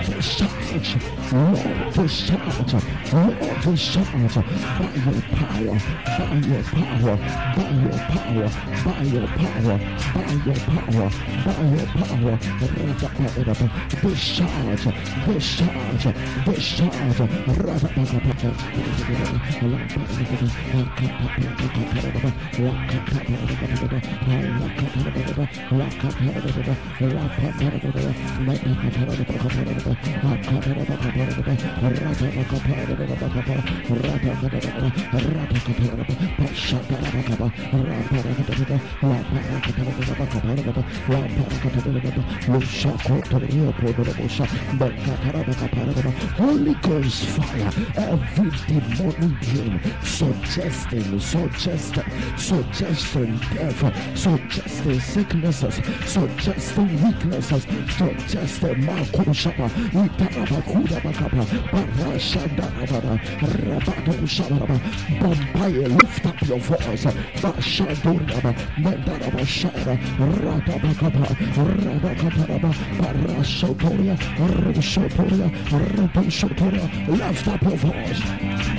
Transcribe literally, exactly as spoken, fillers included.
discharge, Lord, discharge, Lord, discharge, by your power, by your power, by your power, by your power, by your power, by your power, discharge, discharge, discharge, Holy Ghost fire, every demonic dream suggesting, suggesting, suggesting death, suggesting sicknesses, suggesting weaknesses, suggesting Makushaba, Itarabakuda Bakaba, Barashadarabara, Rabado Shabaraba, Bombay, lift up your voice, Bashaduraba, Mandaraba Shara, Radabakaba, Radakaparaba, Barashotoria, Rushotoria, Rubishotoria, lift up your voice.